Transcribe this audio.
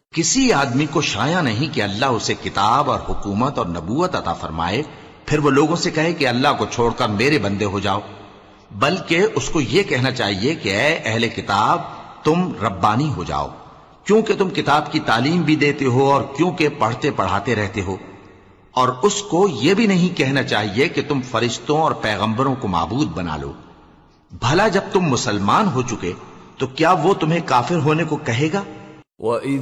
किसी आदमी को शाया नहीं कि अल्लाह उसे किताब और हुकूमत और नबूवत अता फरमाए, फिर वो लोगों से कहे कि अल्लाह को छोड़कर मेरे बंदे हो जाओ। बल्कि उसको ये कहना चाहिए कि ऐ अहले किताब, तुम रब्बानी हो जाओ, क्योंकि तुम किताब की तालीम भी देते हो और क्योंकि पढ़ते पढ़ाते रहते हो। और उसको यह भी नहीं कहना चाहिए कि तुम फरिश्तों और पैगंबरों को माबूद बना लो। भला जब तुम मुसलमान हो चुके तो क्या वो तुम्हें काफिर होने को कहेगा?